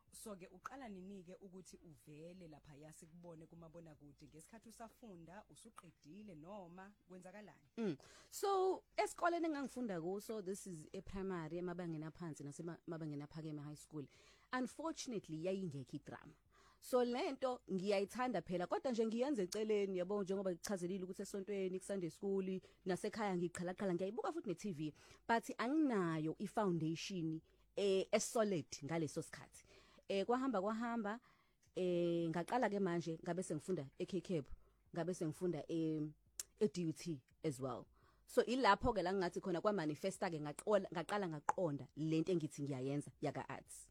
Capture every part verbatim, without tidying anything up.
so ke uqala ninike ukuthi uvele lapha yasikubone kumabona kude ngesikhathi usafunda usuqedile noma kwenzakalani? Mm. So esikoleni engangifunda kuso, this is a primary emabangeni aphansi nasemabangeni aphakeme high school, unfortunately yayingekho idrama. So lento ngiyayithanda phela kodwa nje ngiyenze eceleni yabo njengoba ngichazelile ukuthi esontweni kuSunday school nasekhaya ngiqhala qhala ngiyayibuka futhi ne-T V, but anginayo i-foundation eh esolid ngaleso sikhathi. Eh kwahamba kwahamba eh ngaqala ke manje ngabe sengifunda e-K C A B, ngabe sengifunda e e-D U T as well. So ilapho ke la ngathi khona kwa manifesta ke ngaqola ngaqala ngaqonda lento engithi ngiyayenza yaka arts.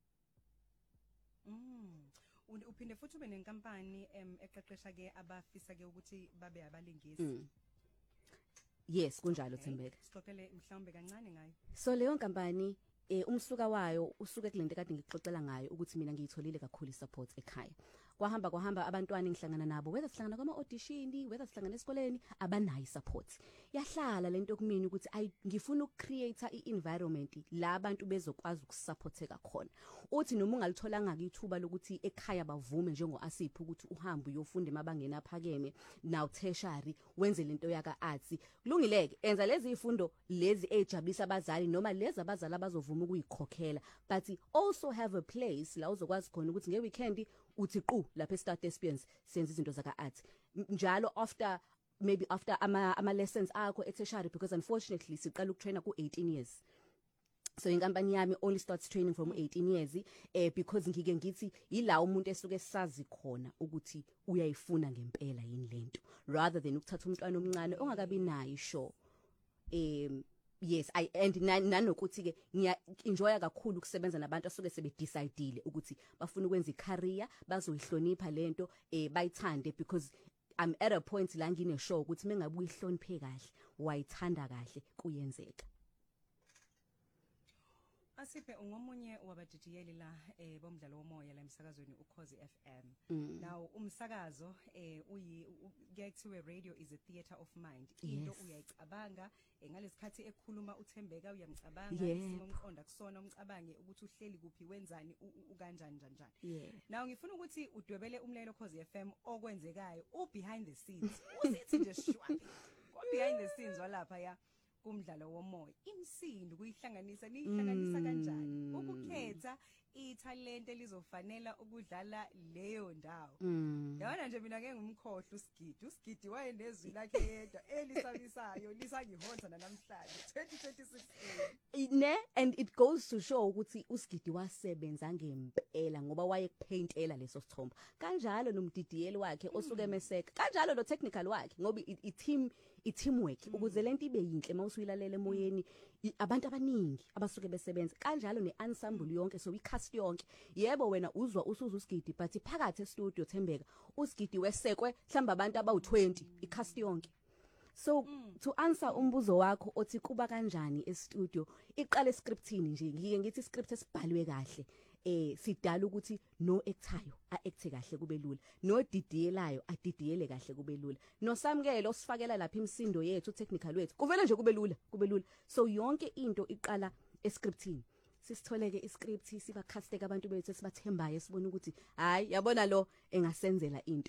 Mm. Uphinde futhi ube nenkampani em eqeqesha ke abafisa ke ukuthi babe abalingisi. Mm. Yes, kunjalo Thembeka. Sixoxele mhlawumbe kancane ngayo. So leyo nkampani eh umsuka wayo usuke kulento kade ngixoxela ngayo ukuthi mina ngiyitholile kakhulu support ekhaya. Kwahamba kwahamba abantwana engihlangana nabo, whether sihlangana kwama audition, whether sihlangana esikoleni, abanayo support. Yahlala lento kumina ukuthi ay ngifuna ukcreate i-environment la abantu bezokwazi ukusupporteka khona. Uthi noma ungalitholanga ithuba lokuthi ekhaya bavume njengo Asipho ukuthi uhambe uyofunda emabangeni aphakeme now tertiary wenze lento yaka arts. Kulungileke enza lezi ifundo lezi ejabulisa abazali noma lezi abazali abazovuma ukuyikhokhela, but also have a place la uzokwazi khona ukuthi nge weekend uthi qu lapha eStar Thespians senze izinto zaka arts njalo after maybe after ama ama lessons akho etertiary, because unfortunately siqala ukutraina ku eighteen years. So inkampani yami only starts training from eighteen years eh because ngike ngithi ila umuntu esuke sazi khona ukuthi uyayifuna ngempela yini lento, rather than ukuthatha umntwana omncane ongakabi nayo sure. em Yes, I and nanokuthi ke ngiya enjoya kakhulu ukusebenza nabantu asuke sebe decidile ukuthi bafuna ukwenza icareer, bazoyihlonipha lento eh bayithande, because I'm at a point la ngine sure ukuthi mengabe uyihloniphe kahle wayithanda kahle kuyenzeka. Asiphe ungomunye wabadidiyeli la eh bomdlalo womoya la emsakazweni uKhozi F M. Mm. Now umsakazo eh uyi kuyathiwe radio is a theater of mind. Yes. Into uyayicabanga ngalesikhathi ekhuluma uThembeka uyamcabanga, Yep. isimo umqonda kusona umcabange ukuthi uhleli kuphi wenzani ukanjani kanjani. Yeah. Now ngifuna ukuthi udwebele umlelo Khozi F M okwenzekayo u behind the scenes. Usithi nje shwabi. Ko behind the scenes walapha ya kumdlalo womoya, imsindo kuyihlanganisa nihlanganisa kanjani ukukhetha italent elizofanela ukudlala leyo ndawo? Mm. Yabona nje mina ngeke ngumkhohle uSgidi uSgidi wayendezwi lakhe yedwa elisabisayo lisangihonza namhlanje twenty twenty-six Ne, and it goes to show ukuthi uSgidi wasebenza ngempela ngoba wayekupaintela leso sithombe kanjalo nomdidiyeli wakhe osuke emeseka kanjalo lo technical wakhe ngoba i team i teamwork ukuze lento ibe yinhle mawusuyilalela emoyeni abantu abaningi abasuke besebenza kanjalo ne-ensemble yonke, so i-cast yonke. Yebo wena uzwa usuza uSgidi but phakathi e-studio Thembeka uSgidi wesekwe mhlamba abantu abawu twenty i-cast yonke. So mm. to answer umbuzo wakho othi kuba kanjani e-studio, iqale scriptini nje ngike ngithi script esibhalwe kahle eh sidala ukuthi no actayo a acte kahle kube lula, no didiyelayo a didiyele kahle kube lula, no samkelo osifakela lapha imsindo yethu technical wethu kuvela nje kube lula kube lula. So yonke into iqala e-scriptini. Sisitholeke iscript sibacasteka abantu bethu sibathembayo sibona ukuthi hayi yabona lo engasenzela into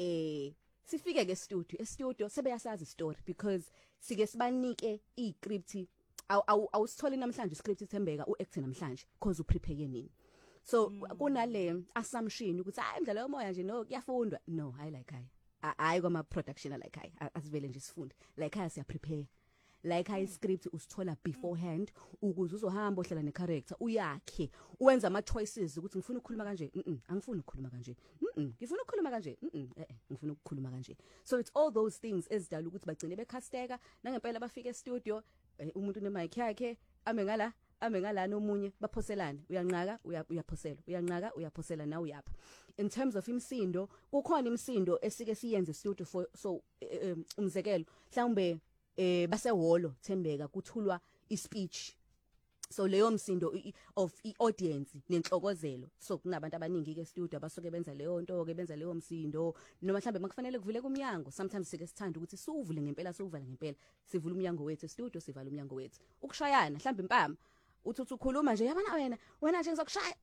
eh sifike ke studio e studio sebeyasazi story, because sike sibanike iscript awusithole namhlanje iscript Thembeka uact namhlanje because uprepare nini. So mm. kunale assumption ukuthi hayi imidlalo yomoya nje no kuyafundwa, no hayi like hayi hayi kwama production like hayi asivele nje sifunde like hayi siya prepare like hayi script usithola beforehand ukuze uzohamba ohlala ne character uyakhe uwenza ama choices ukuthi ngifuna ukukhuluma kanje mhm angifuni ukukhuluma kanje mhm ngifuna ukukhuluma kanje mhm eh ngifuna ukukhuluma kanje. So it's all those things ezidala ukuthi bagcine becasteka nangempela bafika e studio umuntu ne mic yakhe ame ngala ame ngala nomunye baphoselana uyanqaka uyaphosela uyanqaka uyaphosela na uyapha. In terms of imsindo kukhona imsindo esike siyenze studio for so umzekelo mhlawumbe eh basehholo Thembeka kuthulwa ispeech, so leyo msindo of iaudience nenhlokozelo, so kunabantu abaningi ke studio abasuke benza leyo nto ke benza leyo msindo noma mhlambe makufanele kuvule kumnyango. Sometimes sike sithanda ukuthi siwuvule ngempela siwuvala ngempela, sivula umnyango wethu studio sivala umnyango wethu. Ukushayana mhlambe impama uthi uthi ukhuluma nje yabona wena wena nje ngizokushaya